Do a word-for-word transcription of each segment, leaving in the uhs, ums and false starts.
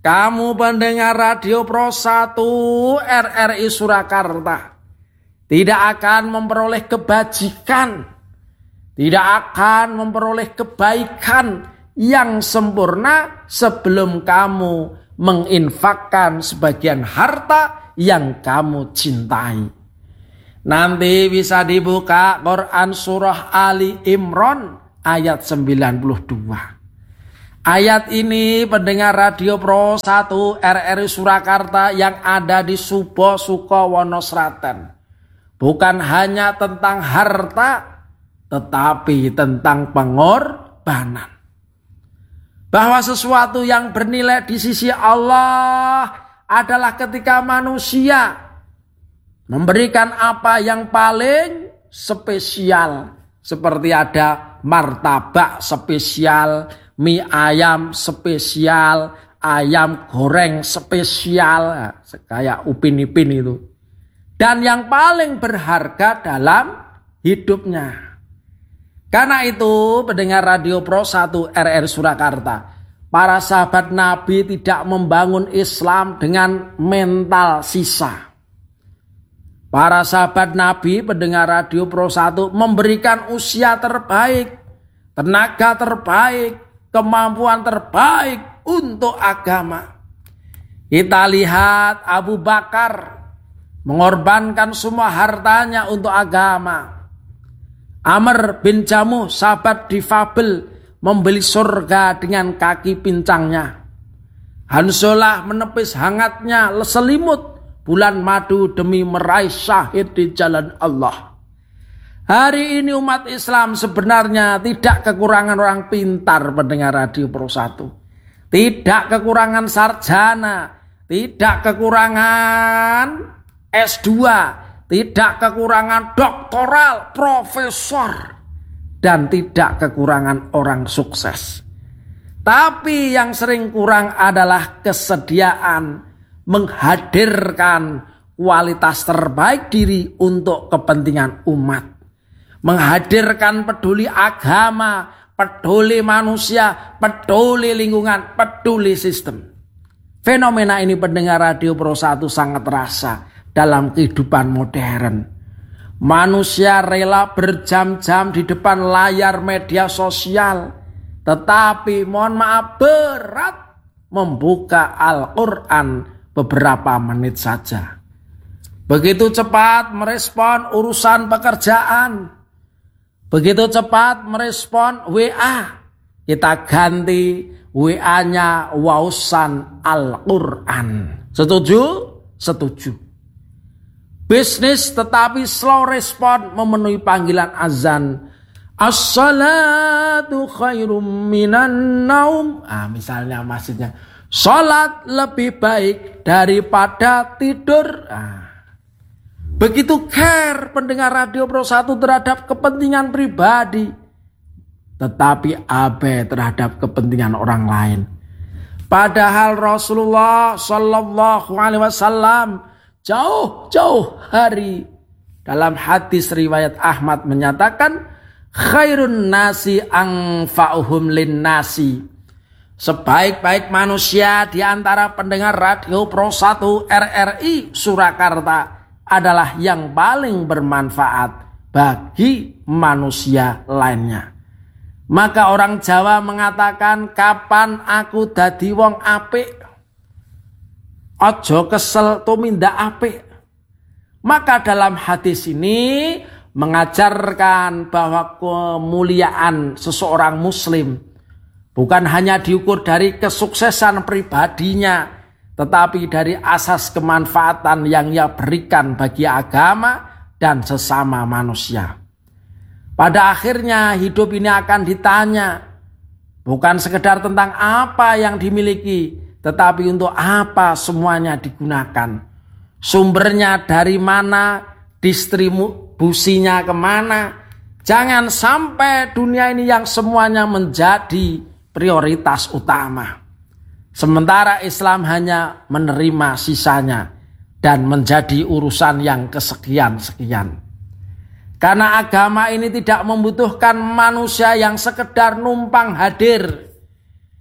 kamu pendengar Radio Pro satu R R I Surakarta tidak akan memperoleh kebajikan, tidak akan memperoleh kebaikan yang sempurna sebelum kamu menginfakkan sebagian harta yang kamu cintai. Nanti bisa dibuka Quran Surah Ali Imran ayat sembilan puluh dua. Ayat ini pendengar Radio Pro satu R R I Surakarta yang ada di Subo Sukowono Sraten bukan hanya tentang harta, tetapi tentang pengorbanan. Bahwa sesuatu yang bernilai di sisi Allah adalah ketika manusia memberikan apa yang paling spesial. Seperti ada martabak spesial, mie ayam spesial, ayam goreng spesial, kayak Upin Ipin itu. Dan yang paling berharga dalam hidupnya. Karena itu pendengar Radio Pro satu R R I Surakarta, para sahabat Nabi tidak membangun Islam dengan mental sisa. Para sahabat Nabi pendengar Radio Pro satu memberikan usia terbaik, tenaga terbaik, kemampuan terbaik untuk agama. Kita lihat Abu Bakar mengorbankan semua hartanya untuk agama. Amr bin Jamuh, sahabat difabel, membeli surga dengan kaki pincangnya. Hanzalah menepis hangatnya selimut bulan madu demi meraih syahid di jalan Allah. Hari ini umat Islam sebenarnya tidak kekurangan orang pintar pendengar Radio Pro satu. Tidak kekurangan sarjana, tidak kekurangan S dua, tidak kekurangan doktoral, profesor, dan tidak kekurangan orang sukses. Tapi yang sering kurang adalah kesediaan menghadirkan kualitas terbaik diri untuk kepentingan umat. Menghadirkan peduli agama, peduli manusia, peduli lingkungan, peduli sistem. Fenomena ini pendengar Radio Pro satu sangat terasa dalam kehidupan modern. Manusia rela berjam-jam di depan layar media sosial, tetapi mohon maaf berat membuka Al-Quran beberapa menit saja. Begitu cepat merespon urusan pekerjaan, begitu cepat merespon W A, kita ganti W A-nya wausan Al-Quran. Setuju? Setuju. Bisnis tetapi slow respon memenuhi panggilan azan. As-salatu khairum minan naum. Ah, misalnya maksudnya, salat lebih baik daripada tidur. Ah. Begitu care pendengar Radio Pro satu terhadap kepentingan pribadi, tetapi abai terhadap kepentingan orang lain. Padahal Rasulullah Shallallahu Alaihi Wasallam jauh-jauh hari dalam hadis riwayat Ahmad menyatakan, khairun nasi anfa'uhum lin nasi. Sebaik-baik manusia di antara pendengar Radio Pro satu R R I Surakarta adalah yang paling bermanfaat bagi manusia lainnya. Maka orang Jawa mengatakan, kapan aku dadi wong apik, ojo kesel tumindak apik. Maka dalam hadis ini mengajarkan bahwa kemuliaan seseorang muslim bukan hanya diukur dari kesuksesan pribadinya, tetapi dari asas kemanfaatan yang ia berikan bagi agama dan sesama manusia. Pada akhirnya hidup ini akan ditanya bukan sekedar tentang apa yang dimiliki, tetapi untuk apa semuanya digunakan. Sumbernya dari mana, distribusinya kemana. Jangan sampai dunia ini yang semuanya menjadi prioritas utama, sementara Islam hanya menerima sisanya dan menjadi urusan yang kesekian-sekian. Karena agama ini tidak membutuhkan manusia yang sekedar numpang hadir,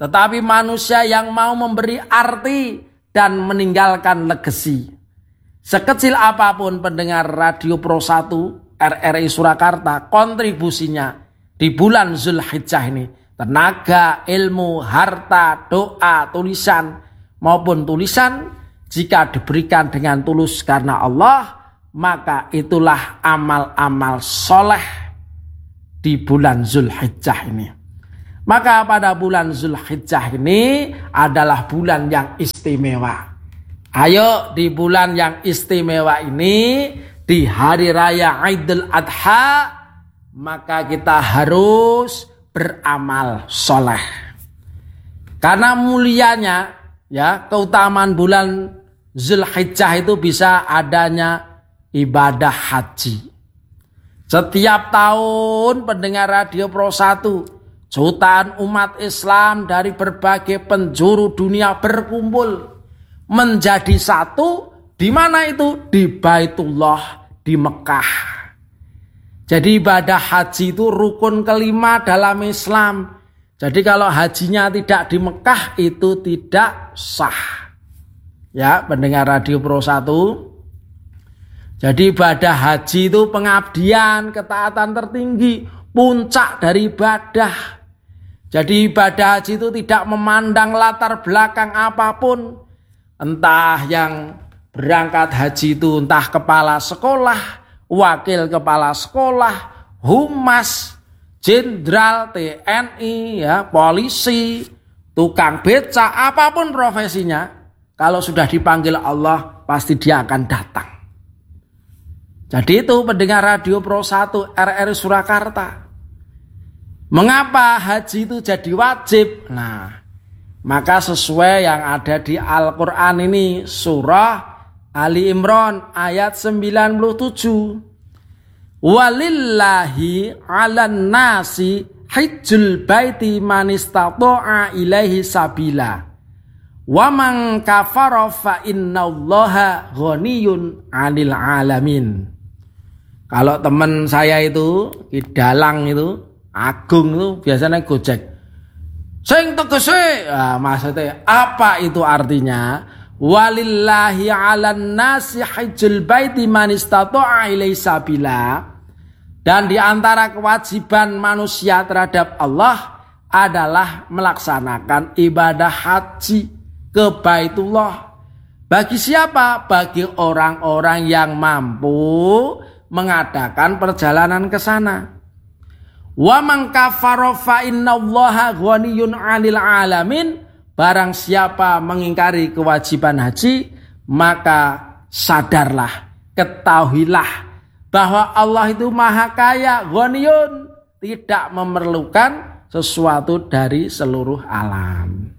tetapi manusia yang mau memberi arti dan meninggalkan legasi. Sekecil apapun pendengar Radio Pro satu R R I Surakarta, kontribusinya di bulan Zulhijjah ini, tenaga, ilmu, harta, doa, tulisan maupun tulisan, jika diberikan dengan tulus karena Allah, maka itulah amal-amal soleh di bulan Zulhijjah ini. Maka pada bulan Zulhijjah ini adalah bulan yang istimewa. Ayo di bulan yang istimewa ini, di hari raya Idul Adha, maka kita harus beramal soleh. Karena mulianya, ya, keutamaan bulan Zulhijjah itu bisa adanya ibadah haji. Setiap tahun pendengar Radio Pro satu, jutaan umat Islam dari berbagai penjuru dunia berkumpul menjadi satu. Di mana itu? Di Baitullah, di Mekah. Jadi ibadah haji itu rukun kelima dalam Islam. Jadi kalau hajinya tidak di Mekah itu tidak sah. Ya, pendengar Radio Pro satu. Jadi ibadah haji itu pengabdian, ketaatan tertinggi, puncak dari ibadah. Jadi ibadah haji itu tidak memandang latar belakang apapun. Entah yang berangkat haji itu entah kepala sekolah, wakil kepala sekolah, humas, jenderal, T N I, ya, polisi, tukang beca, apapun profesinya, kalau sudah dipanggil Allah pasti dia akan datang. Jadi itu pendengar Radio Pro satu R R I Surakarta. Mengapa haji itu jadi wajib? Nah, maka sesuai yang ada di Al-Quran ini, surah Ali Imran ayat sembilan puluh tujuh. Walillahi 'alan nasi hajjul baiti man istata'a ilaihi sabila. Wa man kafara fa innallaha ghaniyun 'anil 'alamin. Kalau teman saya itu di dalang itu, Agung itu biasanya gojek. Sing tegese, nah, maksudnya apa itu artinya? Walillahi 'alan nasi hajjul baiti man istata'a ilaihi sabila. Dan di antara kewajiban manusia terhadap Allah adalah melaksanakan ibadah haji ke Baitullah. Bagi siapa? Bagi orang-orang yang mampu mengadakan perjalanan ke sana. Wa man kafara fa innallaha ghaniyun 'anil 'alamin. Barang siapa mengingkari kewajiban haji, maka sadarlah, ketahuilah bahwa Allah itu maha kaya, ghaniyun, tidak memerlukan sesuatu dari seluruh alam.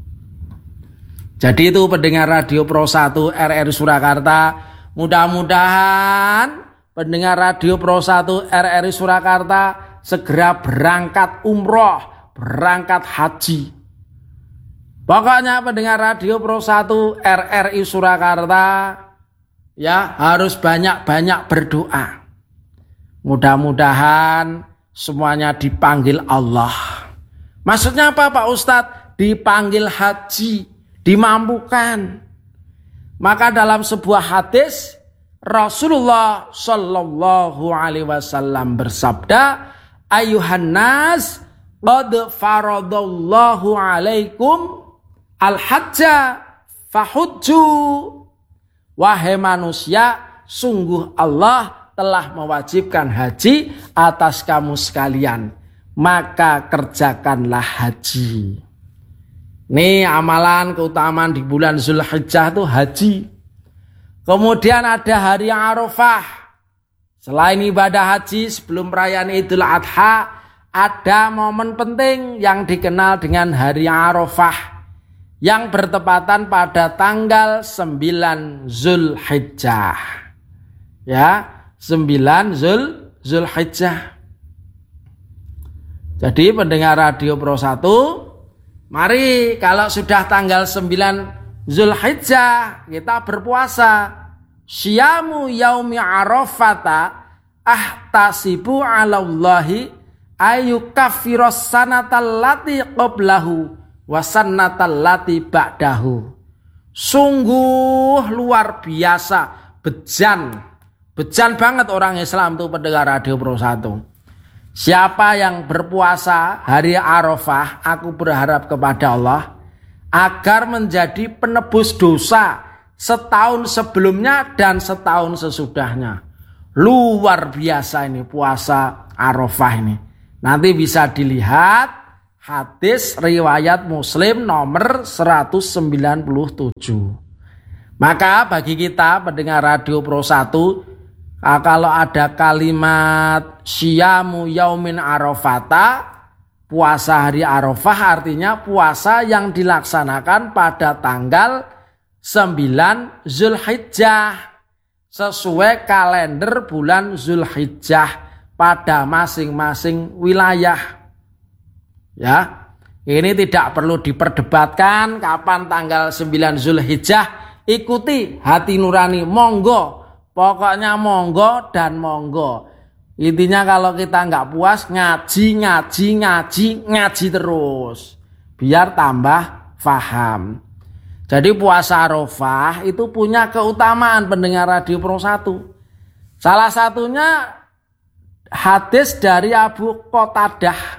Jadi itu pendengar Radio Pro satu R R I Surakarta, mudah-mudahan pendengar Radio Pro satu R R I Surakarta segera berangkat umroh, berangkat haji. Pokoknya pendengar Radio Pro satu R R I Surakarta, ya, harus banyak-banyak berdoa. Mudah-mudahan semuanya dipanggil Allah. Maksudnya apa Pak Ustadz? Dipanggil haji, dimampukan. Maka dalam sebuah hadis Rasulullah Shallallahu Alaihi Wasallam bersabda, ayuhan nas, qad faradallahu alaikum al-hajja fahujju. Wahai manusia, sungguh Allah telah mewajibkan haji atas kamu sekalian, maka kerjakanlah haji. Nih amalan keutamaan di bulan Zulhijjah itu haji. Kemudian ada hari Arafah. Selain ibadah haji sebelum perayaan Idul Adha, ada momen penting yang dikenal dengan hari Arafah yang bertepatan pada tanggal sembilan Zulhijjah. Ya, sembilan Zul Zulhijjah. Jadi pendengar Radio Pro satu, mari kalau sudah tanggal sembilan Zulhijjah kita berpuasa. Syamu yaumi arafata ahtasibu 'ala Allahi ayyukaffiras sanatal lati qablahu wasannatal lati ba'dahu. Sungguh luar biasa, bejan, bejan banget orang Islam tuh pendengar Radio Pro satu. Siapa yang berpuasa hari Arafah, aku berharap kepada Allah agar menjadi penebus dosa setahun sebelumnya dan setahun sesudahnya. Luar biasa ini puasa Arafah ini. Nanti bisa dilihat hadis riwayat Muslim nomor seratus sembilan puluh tujuh. Maka bagi kita pendengar Radio Pro satu, kalau ada kalimat syiamu yaumin arafata, puasa hari Arafah artinya puasa yang dilaksanakan pada tanggal sembilan Zulhijjah sesuai kalender bulan Zulhijjah pada masing-masing wilayah. Ya, ini tidak perlu diperdebatkan kapan tanggal sembilan Zulhijjah, ikuti hati nurani, monggo, pokoknya monggo dan monggo. Intinya kalau kita nggak puas, ngaji, ngaji, ngaji, ngaji terus, biar tambah faham. Jadi puasa Arafah itu punya keutamaan pendengar Radio Pro satu. Salah satunya hadis dari Abu Qatadah,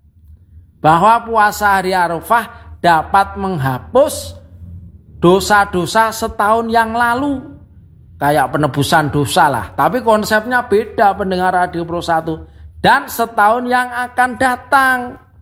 bahwa puasa hari Arafah dapat menghapus dosa-dosa setahun yang lalu. Kayak penebusan dosa lah. Tapi konsepnya beda pendengar Radio Pro satu. Dan setahun yang akan datang.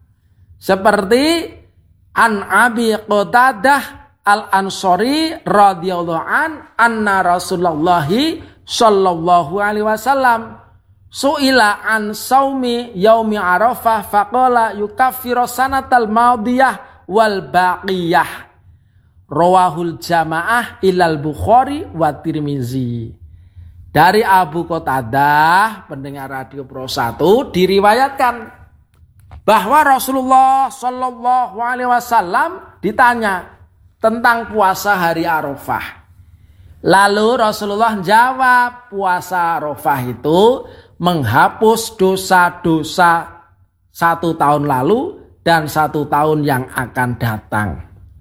Seperti An Abi Qatadah Al-Ansari radhiyallahu an anna Rasulullah sallallahu alaihi wasallam su'ila an saumi yaumi Arafah faqala yukaffiru sanatal madiyah wal baqiyah. Rawahul jamaah ilal Bukhari wa Tirmizi. Dari Abu Qatadah pendengar Radio Pro satu diriwayatkan bahwa Rasulullah sallallahu alaihi wasallam ditanya tentang puasa hari Arafah. Lalu Rasulullah jawab, puasa Arafah itu menghapus dosa-dosa satu tahun lalu dan satu tahun yang akan datang.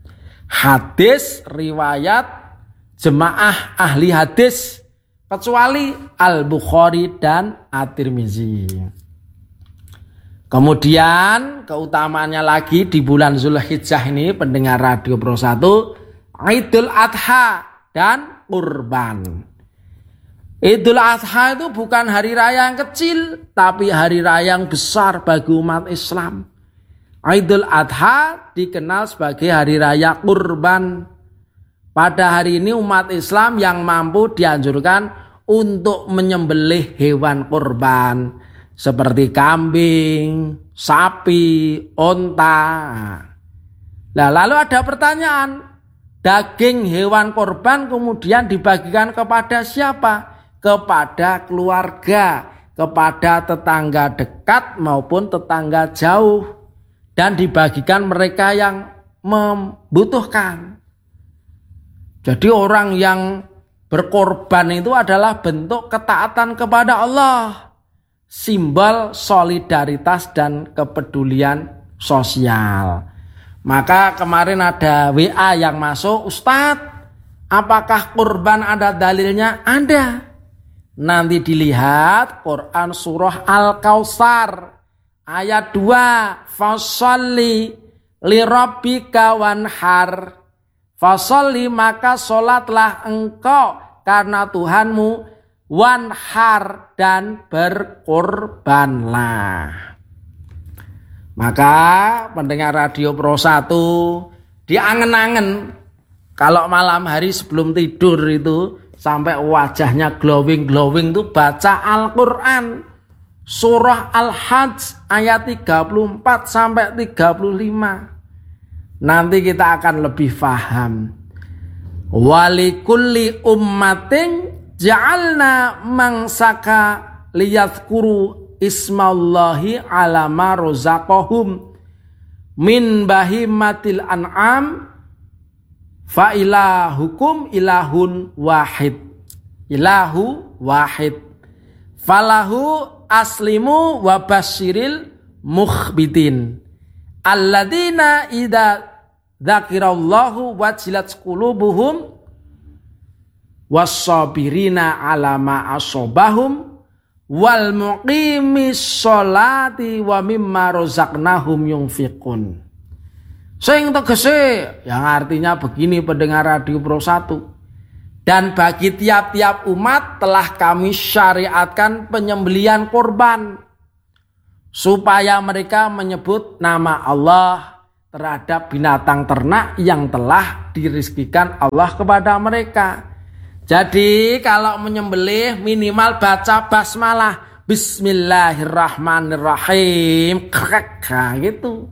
Hadis riwayat jemaah ahli hadis kecuali Al-Bukhari dan At-Tirmizi. Kemudian keutamaannya lagi di bulan Zulhijjah ini pendengar Radio Pro satu, Idul Adha dan Kurban. Idul Adha itu bukan hari raya yang kecil, tapi hari raya yang besar bagi umat Islam. Idul Adha dikenal sebagai hari raya kurban. Pada hari ini umat Islam yang mampu dianjurkan untuk menyembelih hewan kurban seperti kambing, sapi, onta. Nah, lalu ada pertanyaan, daging hewan kurban kemudian dibagikan kepada siapa? Kepada keluarga, kepada tetangga dekat maupun tetangga jauh, dan dibagikan mereka yang membutuhkan. Jadi orang yang berkorban itu adalah bentuk ketaatan kepada Allah, simbol solidaritas dan kepedulian sosial. Maka kemarin ada W A yang masuk, Ustadz, apakah kurban ada dalilnya? Ada. Nanti dilihat Quran surah Al-Kautsar ayat dua, fasholli li rabbika wanhar. Fasholli maka solatlah engkau karena Tuhanmu, wanhar dan berkorbanlah. Maka pendengar Radio Pro satu diangen-angen kalau malam hari sebelum tidur itu sampai wajahnya glowing-glowing itu baca Al-Quran surah Al-Hajj ayat tiga puluh empat sampai tiga puluh lima. Nanti kita akan lebih paham. Walikulli ummatin ja'alna mangsaka liyadhkuru ismallahi ala ma razaqahum min bahimatil an'am fa ilahukum ilahun wahid. Ilahu wahid. Falahu aslimu wa basyiril mukhbitin. Alladzina idza dzakirallahu wajilat qulubuhum was-sabirina 'ala ma asobahum wal muqimis sholati wa mimma razaqnahum yunfiqun. Sing tegese yang artinya begini pendengar Radio Pro satu. Dan bagi tiap-tiap umat telah kami syariatkan penyembelihan korban supaya mereka menyebut nama Allah terhadap binatang ternak yang telah dirizkikan Allah kepada mereka. Jadi kalau menyembelih minimal baca basmalah, Bismillahirrahmanirrahim, gitu.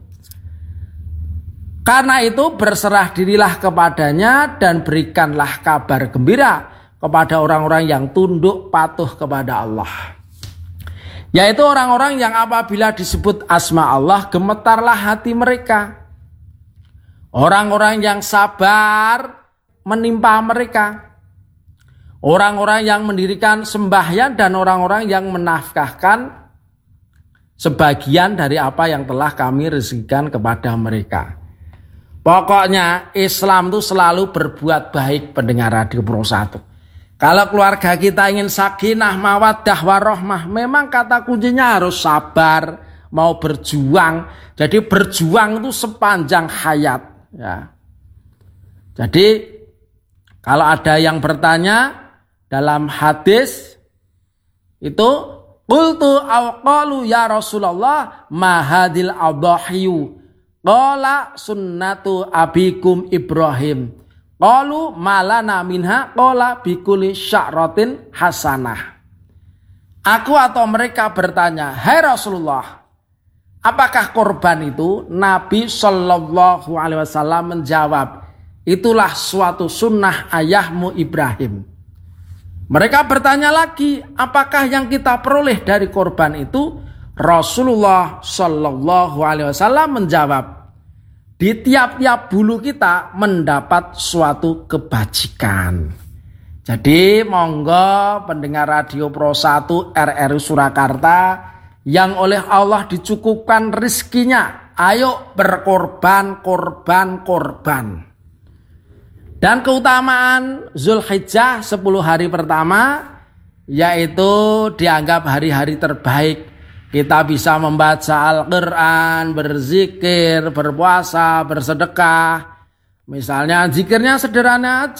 Karena itu berserah dirilah kepadanya dan berikanlah kabar gembira kepada orang-orang yang tunduk patuh kepada Allah. Yaitu orang-orang yang apabila disebut asma Allah gemetarlah hati mereka. Orang-orang yang sabar menimpa mereka. Orang-orang yang mendirikan sembahyang dan orang-orang yang menafkahkan sebagian dari apa yang telah kami rezekikan kepada mereka. Pokoknya Islam itu selalu berbuat baik pendengar Radio Pro satu. Kalau keluarga kita ingin sakinah, mawaddah, warahmah, memang kata kuncinya harus sabar, mau berjuang. Jadi berjuang itu sepanjang hayat. Ya. Jadi kalau ada yang bertanya dalam hadis itu, qultu aw qalu ya Rasulullah ma hadil adhahiyu. Qala sunnatu abikum Ibrahim. Qalu malana minha qala bikuli sya'ratin hasanah. Aku atau mereka bertanya, "Hai Rasulullah, apakah korban itu?" Nabi Shallallahu alaihi wasallam menjawab, "Itulah suatu sunnah ayahmu Ibrahim." Mereka bertanya lagi, "Apakah yang kita peroleh dari korban itu?" Rasulullah Shallallahu alaihi wasallam menjawab, di tiap-tiap bulu kita mendapat suatu kebajikan. Jadi monggo pendengar Radio Pro satu R R I Surakarta yang oleh Allah dicukupkan rizkinya, ayo berkorban, korban, korban. Dan keutamaan Zulhijjah sepuluh hari pertama yaitu dianggap hari-hari terbaik. Kita bisa membaca Al-Quran, berzikir, berpuasa, bersedekah. Misalnya zikirnya sederhana aja.